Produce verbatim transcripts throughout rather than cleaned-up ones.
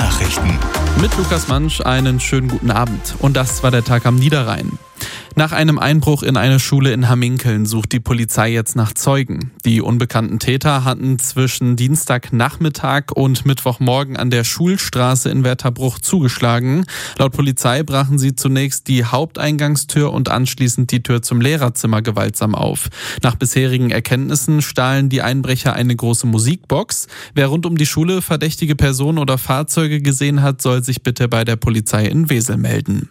Nachrichten. Mit Lukas Mansch einen schönen guten Abend. Und das war der Tag am Niederrhein. Nach einem Einbruch in eine Schule in Hamminkeln sucht die Polizei jetzt nach Zeugen. Die unbekannten Täter hatten zwischen Dienstagnachmittag und Mittwochmorgen an der Schulstraße in Wetterbruch zugeschlagen. Laut Polizei brachen sie zunächst die Haupteingangstür und anschließend die Tür zum Lehrerzimmer gewaltsam auf. Nach bisherigen Erkenntnissen stahlen die Einbrecher eine große Musikbox. Wer rund um die Schule verdächtige Personen oder Fahrzeuge gesehen hat, soll sich bitte bei der Polizei in Wesel melden.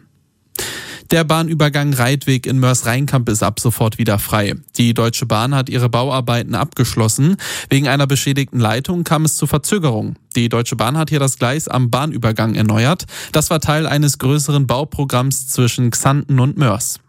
Der Bahnübergang Reitweg in Mörs-Rheinkamp ist ab sofort wieder frei. Die Deutsche Bahn hat ihre Bauarbeiten abgeschlossen. Wegen einer beschädigten Leitung kam es zu Verzögerungen. Die Deutsche Bahn hat hier das Gleis am Bahnübergang erneuert. Das war Teil eines größeren Bauprogramms zwischen Xanten und Mörs.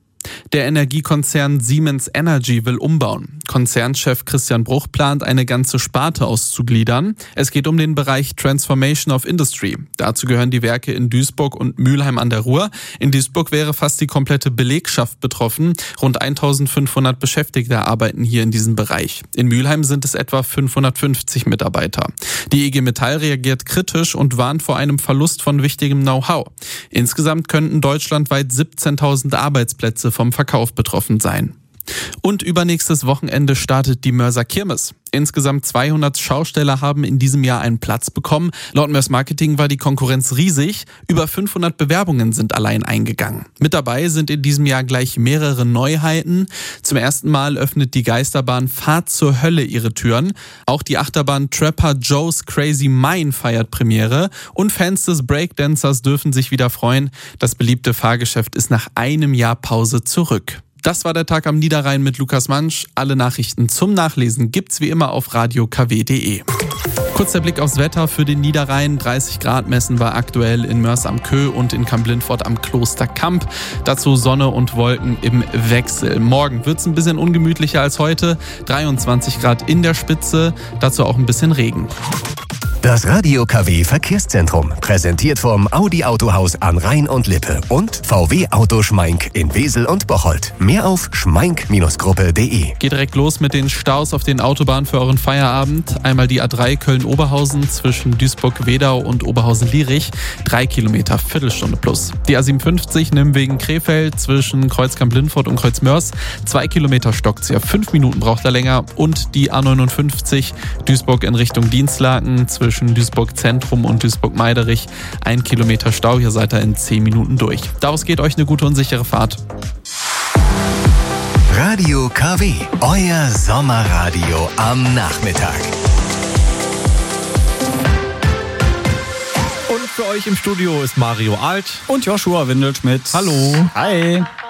Der Energiekonzern Siemens Energy will umbauen. Konzernchef Christian Bruch plant, eine ganze Sparte auszugliedern. Es geht um den Bereich Transformation of Industry. Dazu gehören die Werke in Duisburg und Mülheim an der Ruhr. In Duisburg wäre fast die komplette Belegschaft betroffen. Rund eintausendfünfhundert Beschäftigte arbeiten hier in diesem Bereich. In Mülheim sind es etwa fünfhundertfünfzig Mitarbeiter. Die I G Metall reagiert kritisch und warnt vor einem Verlust von wichtigem Know-how. Insgesamt könnten deutschlandweit siebzehntausend Arbeitsplätze vom Verkauf betroffen sein. Und übernächstes Wochenende startet die Mörser Kirmes. Insgesamt zweihundert Schausteller haben in diesem Jahr einen Platz bekommen. Laut Mörs Marketing war die Konkurrenz riesig. Über fünfhundert Bewerbungen sind allein eingegangen. Mit dabei sind in diesem Jahr gleich mehrere Neuheiten. Zum ersten Mal öffnet die Geisterbahn Fahrt zur Hölle ihre Türen. Auch die Achterbahn Trapper Joe's Crazy Mine feiert Premiere. Und Fans des Breakdancers dürfen sich wieder freuen. Das beliebte Fahrgeschäft ist nach einem Jahr Pause zurück. Das war der Tag am Niederrhein mit Lukas Mansch. Alle Nachrichten zum Nachlesen gibt's wie immer auf radio k w punkt d e. Kurz der Blick aufs Wetter für den Niederrhein. dreißig Grad messen wir aktuell in Mörs am Köh und in Kamp-Lindfort am Klosterkamp. Dazu Sonne und Wolken im Wechsel. Morgen wird's ein bisschen ungemütlicher als heute. dreiundzwanzig Grad in der Spitze, dazu auch ein bisschen Regen. Das Radio K W Verkehrszentrum, präsentiert vom Audi Autohaus an Rhein und Lippe und V W Auto Schmeink in Wesel und Bocholt. Mehr auf schmeink Gruppe punkt d e. Geht direkt los mit den Staus auf den Autobahnen für euren Feierabend. Einmal die A drei Köln-Oberhausen zwischen Duisburg-Wedau und Oberhausen-Lierich. Drei Kilometer, Viertelstunde plus. Die A siebenundfünfzig Nimwegen-Krefeld zwischen Kreuz-Kamp-Lindfort und Kreuz-Mörs. Zwei Kilometer Stockzier. Fünf Minuten braucht er länger. Und die A neunundfünfzig Duisburg in Richtung Dienstlaken zwischen Zwischen Duisburg-Zentrum und Duisburg-Meiderich. Ein Kilometer Stau, hier seid ihr in zehn Minuten durch. Daraus geht euch eine gute und sichere Fahrt. Radio K W, euer Sommerradio am Nachmittag. Und für euch im Studio ist Mario Alt und Joshua Windelschmidt. Hallo. Hi.